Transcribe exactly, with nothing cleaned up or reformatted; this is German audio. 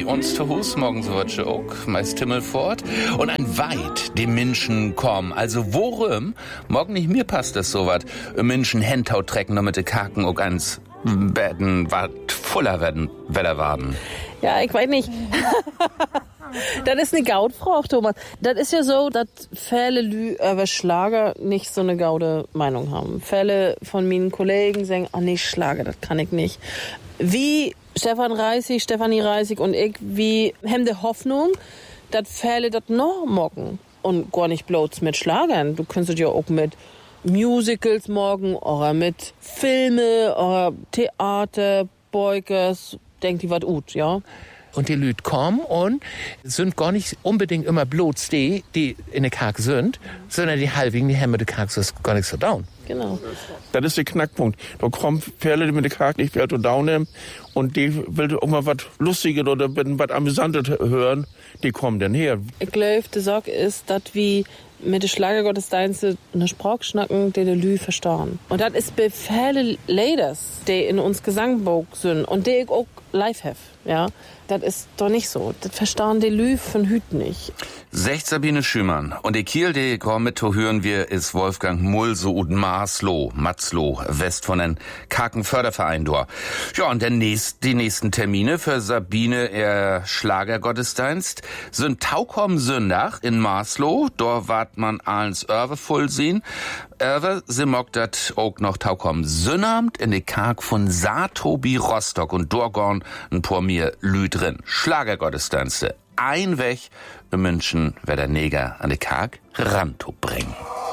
uns zu Hus, morgen so wird auch, meist Himmelfort. Und ein weit die Menschen kommen. Also worum? Morgen nicht mir passt das so wat. Menschen Händhaut trecken, damit die Kaken auch ans Betten wat voller werden, Wetter werden. Ja, ich weiß nicht. Das ist eine Gautfrau, Thomas. Das ist ja so, dass viele Lü über Schlager nicht so eine gaude Meinung haben. Viele von meinen Kollegen sagen, ah nee, Schlager, das kann ich nicht. Wie Stefan Reisig, Stefanie Reisig und ich, wie haben die Hoffnung, dass viele das noch mocken. Und gar nicht bloß mit Schlagern. Du könntest ja auch mit Musicals morgen oder mit Filme oder Theater, Beukers, denkt die wat gut, ja. Und die Lüd kommen und sind gar nicht unbedingt immer bloß die, die in der Kark sind, sondern die halbigen, die haben mit der Kark so gar nicht so down. Genau. Das ist der Knackpunkt. Da kommen Pferde, die mit der Kark nicht viel zu down haben und die will auch mal was Lustiges oder was Amüsantes hören, die kommen dann her. Ich glaube, die Sorge ist, dass wir mit den Schlagergottesdiensten eine Sprache schnacken, die die Lü verstehen. Und das ist bei vielen Ladies, die in uns Gesangbuch sind und die ich auch live have, ja. Das ist doch nicht so. Das verstehen die Lü von Hüt nicht. Sech Sabine Schümann. Und die Kiel, die kommen mit, hören wir, ist Wolfgang Mulso und Marsloh, Matzloh, West von den Kaken-Förderverein dort. Ja, und der nächst, die nächsten Termine für Sabine, ihr Schlagergottesdienst, sind Taukom Sündach in Marsloh. Dort wart man als Örve voll sehen. Örve, sie mockt dat auch noch Taukom Sünnamt in die Kark von Saartobi Rostock und Dorgorn ein paar mir Lü drin. Schlagergottesdienste. Ein Weg, in München, wer der Neger an die Kark ranto bringen.